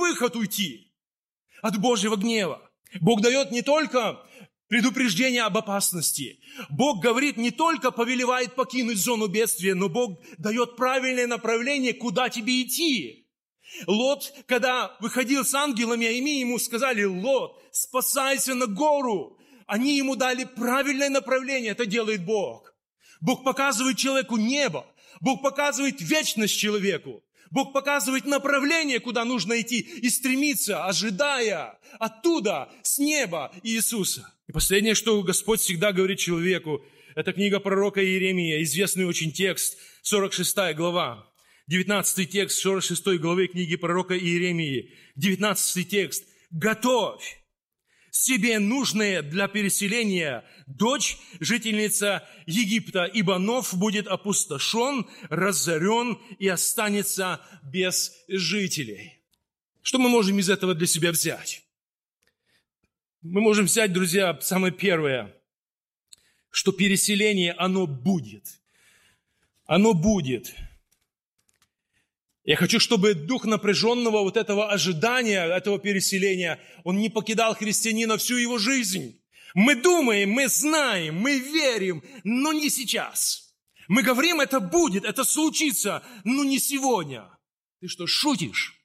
выход уйти от Божьего гнева. Бог дает не только предупреждение об опасности. Бог говорит, не только повелевает покинуть зону бедствия, но Бог дает правильное направление, куда тебе идти. Лот, когда выходил с ангелами, они ему сказали: Лот, спасайся на гору. Они ему дали правильное направление, это делает Бог. Бог показывает человеку небо, Бог показывает вечность человеку. Бог показывает направление, куда нужно идти, и стремиться, ожидая оттуда, с неба Иисуса. И последнее, что Господь всегда говорит человеку, это книга пророка Иеремии, известный очень текст, 46 глава, 19 текст 46 главы книги пророка Иеремии, 19 текст. «Готовь себе нужное для переселения, дочь, жительница Египта, ибо Нов будет опустошен, разорен и останется без жителей». Что мы можем из этого для себя взять? Мы можем взять, друзья, самое первое, что переселение, оно будет. Оно будет. Я хочу, чтобы дух напряженного вот этого ожидания, этого переселения, он не покидал христианина всю его жизнь. Мы думаем, мы знаем, мы верим, но не сейчас. Мы говорим, это будет, это случится, но не сегодня. Ты что, шутишь?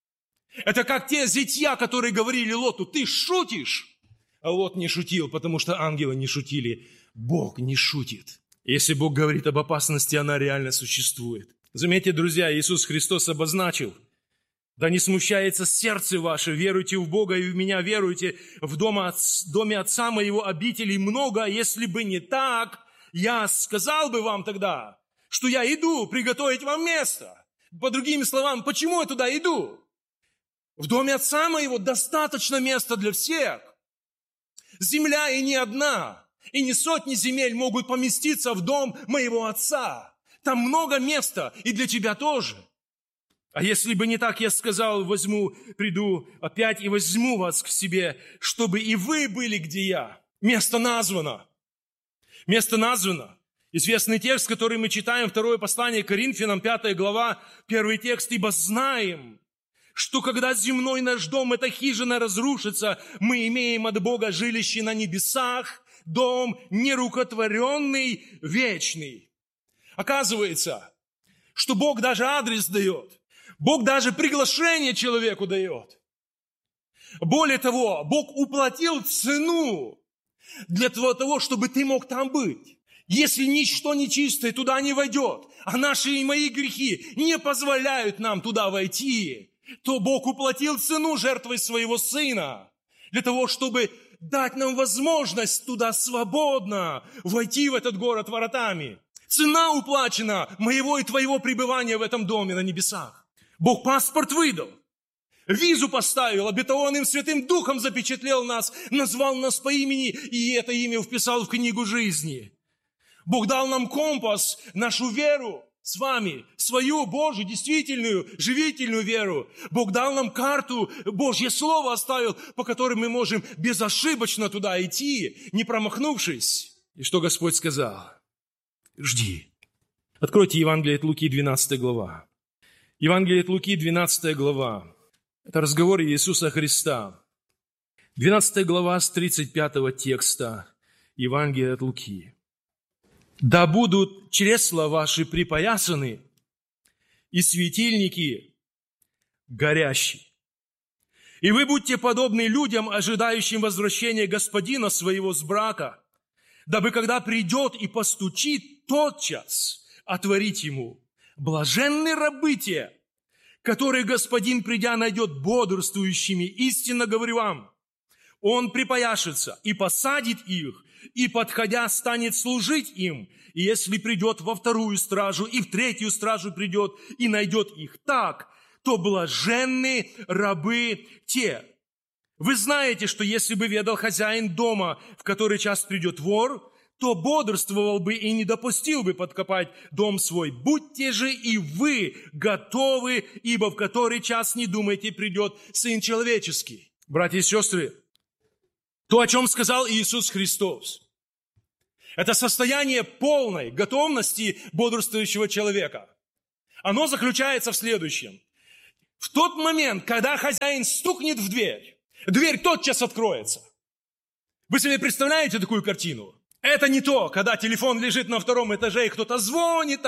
Это как те зятья, которые говорили Лоту: ты шутишь? А Лот не шутил, потому что ангелы не шутили. Бог не шутит. Если Бог говорит об опасности, она реально существует. Заметьте, друзья, Иисус Христос обозначил: да не смущается сердце ваше, веруйте в Бога и в Меня веруйте, в доме Отца Моего обителей много, если бы не так, я сказал бы вам тогда, что я иду приготовить вам место. По другим словам, почему я туда иду? В доме Отца Моего достаточно места для всех. Земля и не одна, и не сотни земель могут поместиться в дом моего Отца. Там много места, и для тебя тоже. А если бы не так, я сказал: приду опять и возьму вас к себе, чтобы и вы были, где я. Место названо. Место названо. Известный текст, который мы читаем, 2 послание к Коринфянам, 5 глава, 1 текст. «Ибо знаем, что когда земной наш дом, эта хижина, разрушится, мы имеем от Бога жилище на небесах, дом нерукотворенный, вечный». Оказывается, что Бог даже адрес дает. Бог даже приглашение человеку дает. Более того, Бог уплатил цену для того, чтобы ты мог там быть. Если ничто нечистое туда не войдет, а наши и мои грехи не позволяют нам туда войти, то Бог уплатил цену жертвой своего Сына для того, чтобы дать нам возможность туда свободно войти в этот город воротами. Цена уплачена моего и твоего пребывания в этом доме на небесах. Бог паспорт выдал, визу поставил, обетованным Святым Духом запечатлел нас, назвал нас по имени, и это имя вписал в книгу жизни. Бог дал нам компас, нашу веру с вами, свою Божью, действительную, живительную веру. Бог дал нам карту, Божье Слово оставил, по которой мы можем безошибочно туда идти, не промахнувшись. И что Господь сказал? Жди. Откройте Евангелие от Луки, 12 глава. Евангелие от Луки, 12 глава. Это разговор Иисуса Христа. 12 глава с 35 текста Евангелия от Луки. «Да будут чресла ваши припоясаны, и светильники горящие. И вы будьте подобны людям, ожидающим возвращения Господина своего с брака, дабы, когда придет и постучит, тотчас отворить ему. Блаженны рабы те, которые Господин, придя, найдет бодрствующими. Истинно говорю вам, Он припояшется и посадит их, и, подходя, станет служить им. И если придет во вторую стражу, и в третью стражу придет, и найдет их так, то блаженны рабы те». Вы знаете, что если бы ведал хозяин дома, в который час придет вор, то бодрствовал бы и не допустил бы подкопать дом свой. Будьте же и вы готовы, ибо в который час, не думайте, придет Сын Человеческий. Братья и сестры, то, о чем сказал Иисус Христос, это состояние полной готовности бодрствующего человека. Оно заключается в следующем. В тот момент, когда хозяин стукнет в дверь, дверь тотчас откроется. Вы себе представляете такую картину? Это не то, когда телефон лежит на втором этаже, и кто-то звонит,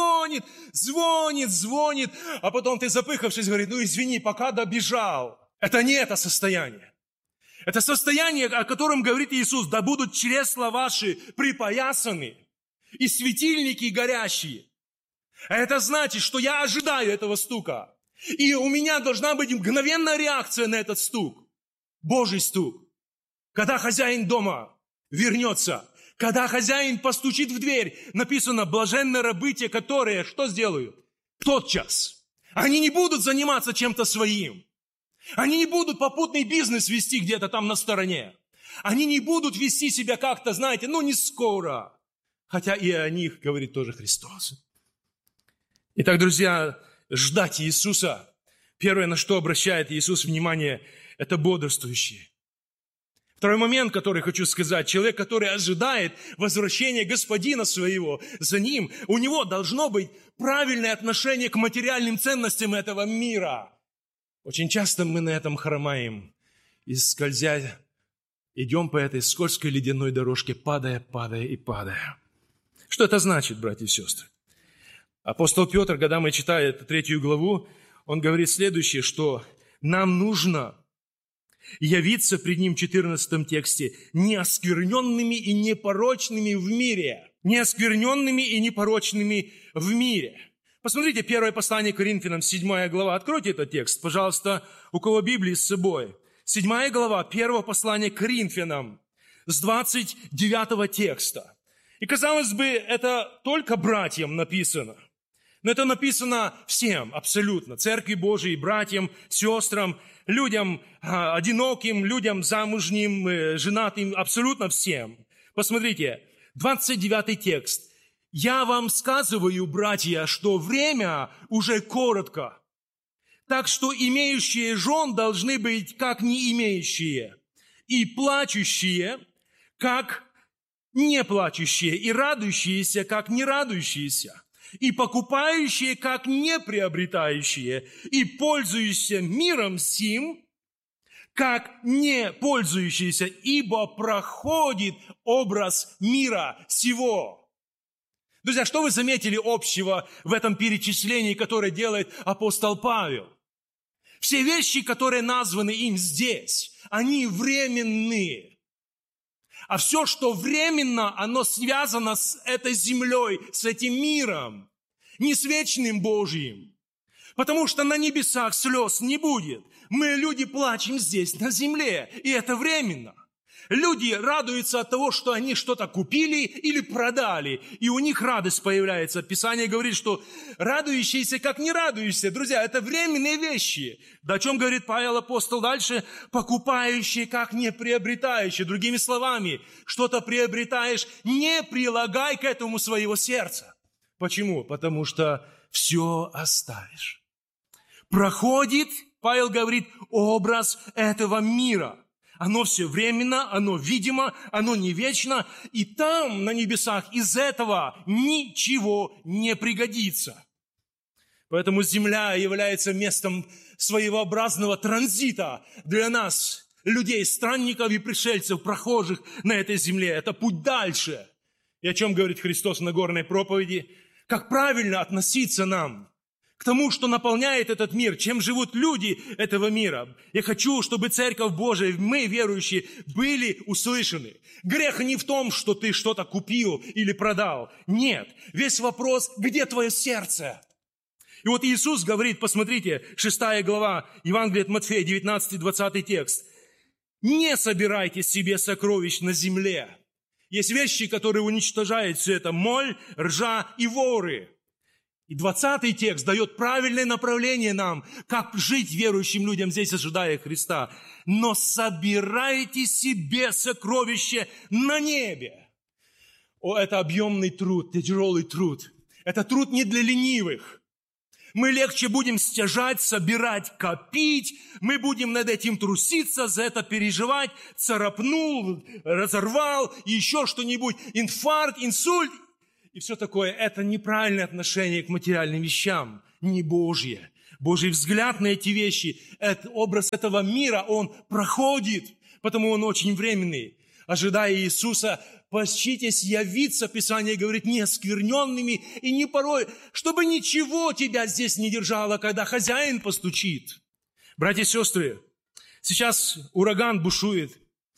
а потом ты, запыхавшись, говорит, ну извини, пока добежал. Это не это состояние. Это состояние, о котором говорит Иисус, да будут чресла ваши припоясаны и светильники горящие. А это значит, что я ожидаю этого стука. И у меня должна быть мгновенная реакция на этот стук. Божий стук. Когда хозяин дома вернется, когда хозяин постучит в дверь, написано, блаженны рабы те, которые что сделают? Тотчас. Они не будут заниматься чем-то своим. Они не будут попутный бизнес вести где-то там на стороне. Они не будут вести себя как-то, знаете, не скоро. Хотя и о них говорит тоже Христос. Итак, друзья, ждать Иисуса. Первое, на что обращает Иисус внимание, это бодрствующие. Второй момент, который хочу сказать. Человек, который ожидает возвращения Господина своего, за ним, у него должно быть правильное отношение к материальным ценностям этого мира. Очень часто мы на этом хромаем и скользя, идем по этой скользкой ледяной дорожке, падая. Что это значит, братья и сестры? Апостол Петр, когда мы читаем эту 3 главу, он говорит следующее, что нам нужно явиться пред Ним в 14 тексте неоскверненными и непорочными в мире. Неоскверненными и непорочными в мире. Посмотрите, 1 послание к Коринфянам, 7 глава. Откройте этот текст, пожалуйста, у кого Библии с собой. 7 глава, 1 послание к Коринфянам, с 29 текста. И, казалось бы, это только братьям написано. Но это написано всем, абсолютно. Церкви Божией, братьям, сестрам, людям одиноким, людям замужним, женатым, абсолютно всем. Посмотрите, 29 текст. «Я вам сказываю, братья, что время уже коротко, так что имеющие жен должны быть как не имеющие, и плачущие, как не плачущие, и радующиеся, как не радующиеся, и покупающие, как не приобретающие, и пользующиеся миром сим, как не пользующиеся, ибо проходит образ мира сего». Друзья, что вы заметили общего в этом перечислении, которое делает апостол Павел? Все вещи, которые названы им здесь, они временные. А все, что временно, оно связано с этой землей, с этим миром, не с вечным Божьим. Потому что на небесах слез не будет. Мы, люди, плачем здесь, на земле, и это временно. Люди радуются от того, что они что-то купили или продали, и у них радость появляется. Писание говорит, что радующиеся, как не радующиеся. Друзья, это временные вещи. Да о чем говорит Павел апостол дальше? Покупающие, как не приобретающие. Другими словами, что-то приобретаешь, не прилагай к этому своего сердца. Почему? Потому что все оставишь. Проходит, Павел говорит, образ этого мира. Оно все временно, оно видимо, оно не вечно. И там, на небесах, из этого ничего не пригодится. Поэтому земля является местом своеобразного транзита для нас, людей, странников и пришельцев, прохожих на этой земле. Это путь дальше. И о чем говорит Христос в Нагорной проповеди? Как правильно относиться нам к тому, что наполняет этот мир, чем живут люди этого мира. Я хочу, чтобы Церковь Божия, мы, верующие, были услышаны. Грех не в том, что ты что-то купил или продал. Нет. Весь вопрос, где твое сердце? И вот Иисус говорит, посмотрите, 6 глава Евангелия от Матфея, 19-20 текст. «Не собирайте себе сокровищ на земле». Есть вещи, которые уничтожают все это. Моль, ржа и воры. И 20 текст дает правильное направление нам, как жить верующим людям здесь, ожидая Христа. «Но собирайте себе сокровище на небе». О, это объемный труд, тяжелый труд. Это труд не для ленивых. Мы легче будем стяжать, собирать, копить. Мы будем над этим труситься, за это переживать. Царапнул, разорвал, еще что-нибудь. Инфаркт, инсульт. И все такое. Это неправильное отношение к материальным вещам. Не Божье. Божий взгляд на эти вещи, образ этого мира, он проходит, потому он очень временный. Ожидая Иисуса, поститесь явиться, Писание говорит, не оскверненными и не порой, чтобы ничего тебя здесь не держало, когда хозяин постучит. Братья и сестры, сейчас ураган бушует.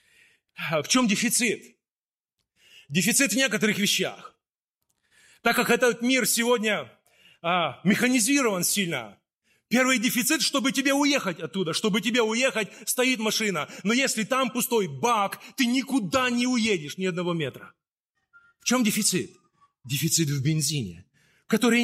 В чем дефицит? Дефицит в некоторых вещах. Так как этот мир сегодня механизирован сильно, первый дефицит, чтобы тебе уехать оттуда, чтобы тебе уехать, стоит машина. Но если там пустой бак, ты никуда не уедешь ни одного метра. В чем дефицит? Дефицит в бензине, которого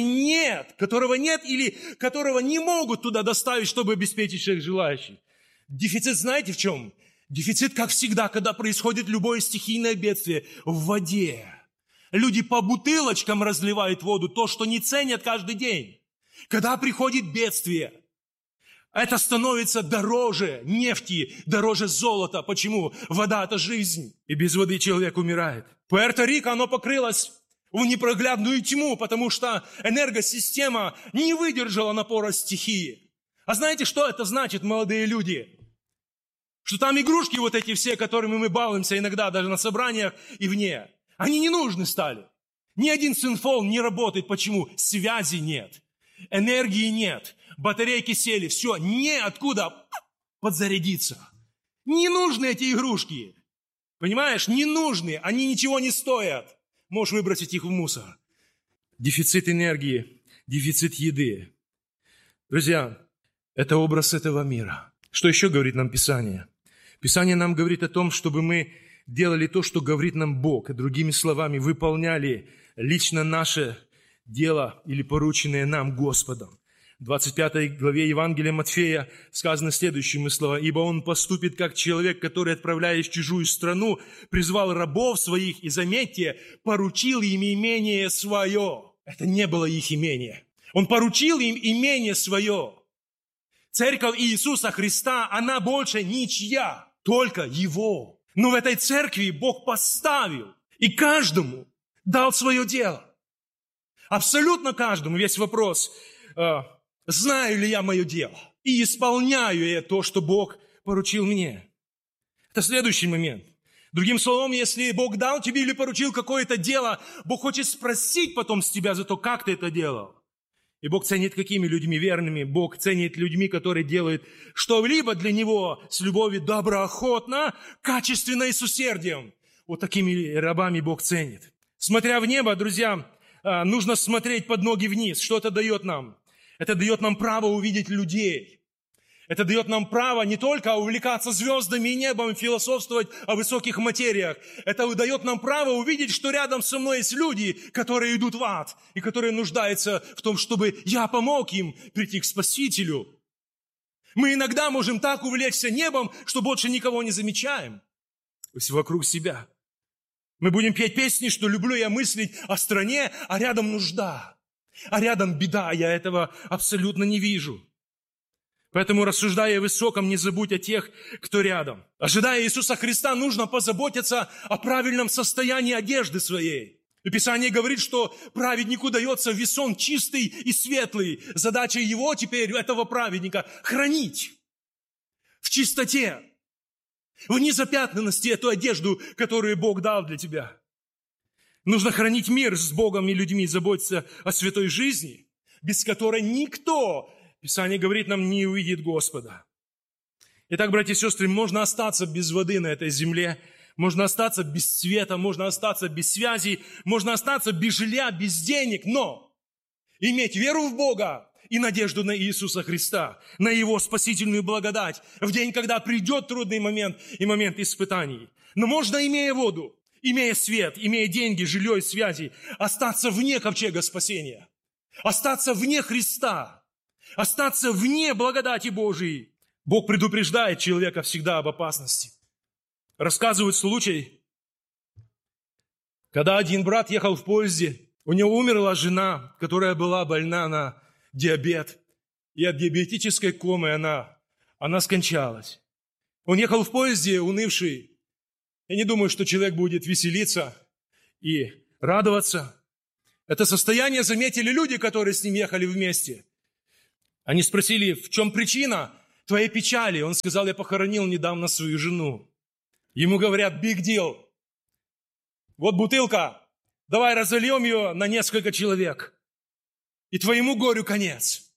нет или которого не могут туда доставить, чтобы обеспечить всех желающих. Дефицит знаете в чем? Дефицит, как всегда, когда происходит любое стихийное бедствие, в воде. Люди по бутылочкам разливают воду, то, что не ценят каждый день. Когда приходит бедствие, это становится дороже нефти, дороже золота. Почему? Вода – это жизнь, и без воды человек умирает. Пуэрто-Рико, оно покрылось в непроглядную тьму, потому что энергосистема не выдержала напора стихии. А знаете, что это значит, молодые люди? Что там игрушки вот эти все, которыми мы балуемся иногда даже на собраниях и вне, они не нужны стали. Ни один синфон не работает. Почему? Связи нет. Энергии нет. Батарейки сели. Все. Неоткуда подзарядиться. Не нужны эти игрушки. Понимаешь? Не нужны. Они ничего не стоят. Можешь выбросить их в мусор. Дефицит энергии. Дефицит еды. Друзья, это образ этого мира. Что еще говорит нам Писание? Писание нам говорит о том, чтобы мы делали то, что говорит нам Бог. Другими словами, выполняли лично наше дело или порученное нам Господом. В 25 главе Евангелия Матфея сказано следующие слова. «Ибо он поступит, как человек, который, отправляясь в чужую страну, призвал рабов своих, и, заметьте, поручил им имение свое». Это не было их имение. Он поручил им имение свое. Церковь Иисуса Христа, она больше ничья, только Его. Но в этой церкви Бог поставил и каждому дал свое дело. Абсолютно каждому. Весь вопрос, знаю ли я мое дело и исполняю я то, что Бог поручил мне. Это следующий момент. Другим словом, если Бог дал тебе или поручил какое-то дело, Бог хочет спросить потом с тебя за то, как ты это делал. И Бог ценит какими людьми верными? Бог ценит людьми, которые делают что-либо для Него с любовью, доброохотно, качественно и с усердием. Вот такими рабами Бог ценит. Смотря в небо, друзья, нужно смотреть под ноги вниз. Что это дает нам? Это дает нам право увидеть людей. Это дает нам право не только увлекаться звездами и небом, философствовать о высоких материях. Это дает нам право увидеть, что рядом со мной есть люди, которые идут в ад, и которые нуждаются в том, чтобы я помог им прийти к Спасителю. Мы иногда можем так увлечься небом, что больше никого не замечаем вокруг себя. Мы будем петь песни, что люблю я мыслить о стране, а рядом нужда, а рядом беда, я этого абсолютно не вижу. Поэтому, рассуждая о высоком, не забудь о тех, кто рядом. Ожидая Иисуса Христа, нужно позаботиться о правильном состоянии одежды своей. И Писание говорит, что праведнику дается весон чистый и светлый. Задача его теперь, этого праведника, хранить в чистоте, в незапятнанности эту одежду, которую Бог дал для тебя. Нужно хранить мир с Богом и людьми, заботиться о святой жизни, без которой никто, Писание говорит нам, не увидит Господа. Итак, братья и сестры, можно остаться без воды на этой земле, можно остаться без света, можно остаться без связи, можно остаться без жилья, без денег, но иметь веру в Бога и надежду на Иисуса Христа, на Его спасительную благодать в день, когда придет трудный момент и момент испытаний. Но можно, имея воду, имея свет, имея деньги, жилье и связи, остаться вне ковчега спасения, остаться вне Христа, остаться вне благодати Божией. Бог предупреждает человека всегда об опасности. Рассказывают случай, когда один брат ехал в поезде, у него умерла жена, которая была больна на диабет, и от диабетической комы она скончалась. Он ехал в поезде, унывший. Я не думаю, что человек будет веселиться и радоваться. Это состояние заметили люди, которые с ним ехали вместе. Они спросили, в чем причина твоей печали? Он сказал, я похоронил недавно свою жену. Ему говорят, big deal. Вот бутылка, давай разольем ее на несколько человек. И твоему горю конец.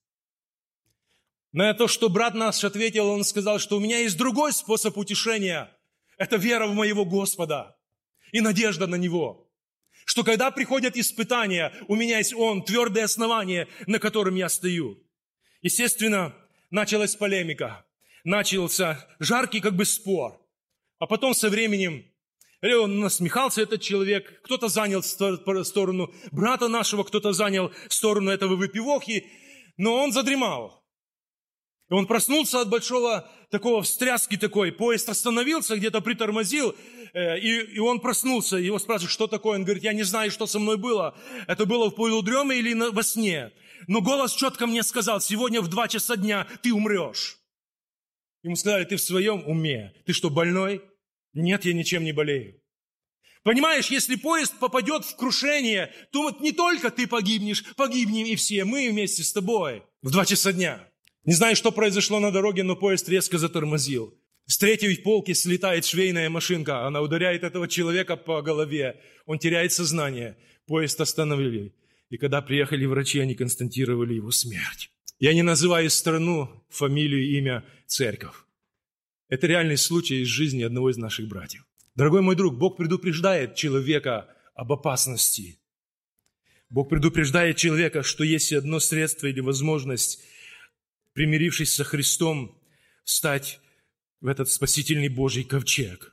На то, что брат наш ответил, он сказал, что у меня есть другой способ утешения. Это вера в моего Господа и надежда на Него. Что когда приходят испытания, у меня есть Он, твердое основание, на котором я стою. Естественно, началась полемика. Начался жаркий как бы спор. А потом со временем он насмехался, этот человек. Кто-то занял сторону брата нашего, кто-то занял сторону этого выпивохи. Но он задремал. И он проснулся от большого такого встряски такой. Поезд остановился, где-то притормозил. И он проснулся. Его спрашивают, что такое? Он говорит, я не знаю, что со мной было. Это было в полудреме или во сне. Но голос четко мне сказал, сегодня в 2 часа дня ты умрешь. Ему сказали, ты в своем уме. Ты что, больной? Нет, я ничем не болею. Понимаешь, если поезд попадет в крушение, то вот не только ты погибнешь, погибнем и все, мы вместе с тобой в 2 часа дня. Не знаю, что произошло на дороге, но поезд резко затормозил. С 3-й полки слетает швейная машинка. Она ударяет этого человека по голове. Он теряет сознание. Поезд остановили. И когда приехали врачи, они констатировали его смерть. Я не называю страну, фамилию, имя, церковь. Это реальный случай из жизни одного из наших братьев. Дорогой мой друг, Бог предупреждает человека об опасности. Бог предупреждает человека, что есть одно средство или возможность, примирившись со Христом, встать в этот спасительный Божий ковчег.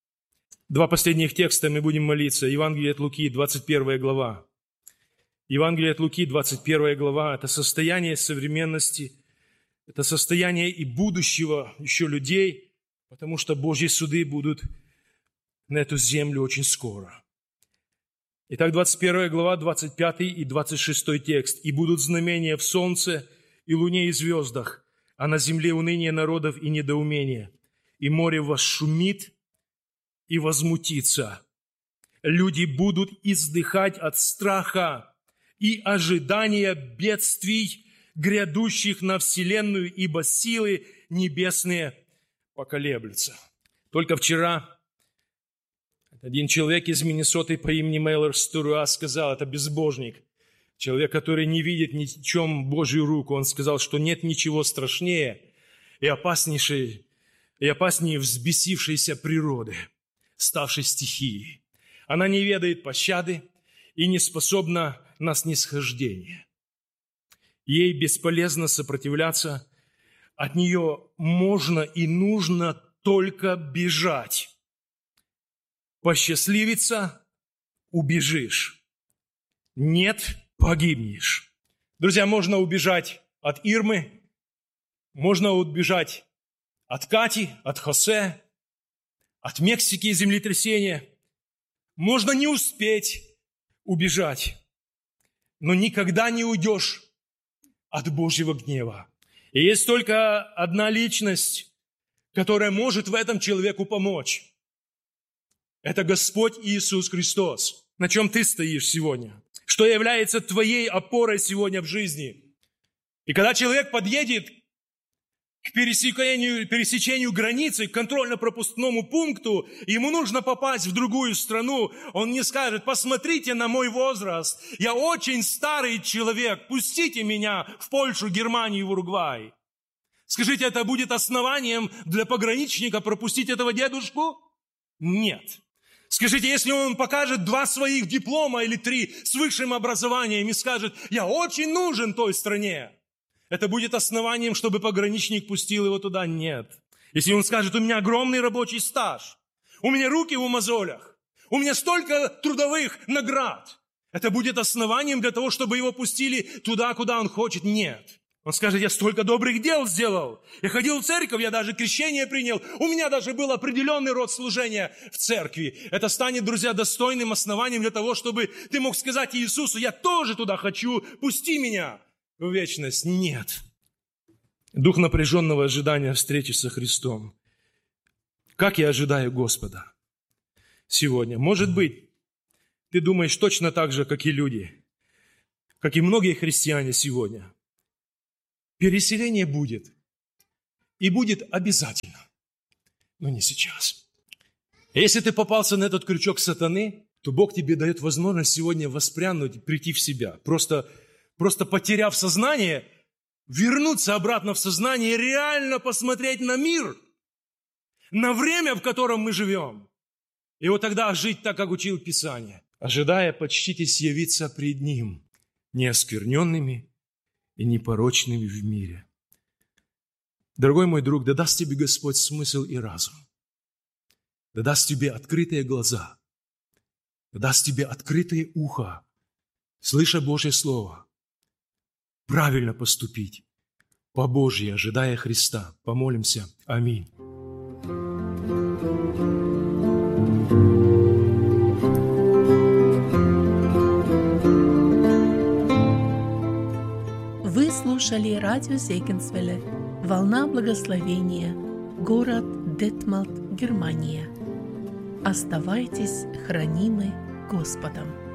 2 последних текста мы будем молиться. Евангелие от Луки, 21 глава. Евангелие от Луки, 21 глава. Это состояние современности, это состояние и будущего еще людей, потому что Божьи суды будут на эту землю очень скоро. Итак, 21 глава, 25 и 26 текст. «И будут знамения в солнце, и луне, и звездах, а на земле уныние народов и недоумение. И море восшумит и возмутится. Люди будут издыхать от страха и ожидания бедствий, грядущих на вселенную, ибо силы небесные поколеблются». Только вчера один человек из Миннесоты по имени Мейлор Стуруа сказал, это безбожник, человек, который не видит ни в чем Божью руку. Он сказал, что нет ничего страшнее и опаснее взбесившейся природы, ставшей стихией. Она не ведает пощады и не способна на снисхождение. Ей бесполезно сопротивляться, от нее можно и нужно только бежать. Посчастливится – убежишь. Нет – погибнешь. Друзья, можно убежать от Ирмы, можно убежать от Кати, от Хосе, от Мексики и землетрясения. Можно не успеть убежать, но никогда не уйдешь от Божьего гнева. И есть только одна личность, которая может в этом человеку помочь. Это Господь Иисус Христос. На чем ты стоишь сегодня? Что является твоей опорой сегодня в жизни? И когда человек подъедет к пересечению границы, к контрольно-пропускному пункту, ему нужно попасть в другую страну, он не скажет: посмотрите на мой возраст, я очень старый человек, пустите меня в Польшу, Германию, в Уругвай. Скажите, это будет основанием для пограничника пропустить этого дедушку? Нет. Скажите, если он покажет 2 своих диплома или 3 с высшим образованием и скажет: я очень нужен той стране, это будет основанием, чтобы пограничник пустил его туда? Нет. Если он скажет: у меня огромный рабочий стаж, у меня руки в мозолях, у меня столько трудовых наград, это будет основанием для того, чтобы его пустили туда, куда он хочет? Нет. Он скажет: я столько добрых дел сделал, я ходил в церковь, я даже крещение принял, у меня даже был определенный род служения в церкви. Это станет, друзья, достойным основанием для того, чтобы ты мог сказать Иисусу: я тоже туда хочу, пусти меня в вечность. Нет. Дух напряженного ожидания встречи со Христом. Как я ожидаю Господа сегодня? Может быть, ты думаешь точно так же, как и люди, как и многие христиане сегодня. Переселение будет. И будет обязательно. Но не сейчас. Если ты попался на этот крючок сатаны, то Бог тебе дает возможность сегодня воспрянуть, прийти в себя. Просто потеряв сознание, вернуться обратно в сознание и реально посмотреть на мир, на время, в котором мы живем. И вот тогда жить так, как учил Писание. Ожидая, почтитесь явиться пред Ним, неоскверненными и непорочными в мире. Дорогой мой друг, да даст тебе Господь смысл и разум. Да даст тебе открытые глаза. Да даст тебе открытое ухо, слыша Божье Слово. Правильно поступить, по Божьей, ожидая Христа. Помолимся. Аминь. Вы слушали радио Зегенсвелле «Волна благословения», город Детмалт, Германия. Оставайтесь хранимы Господом.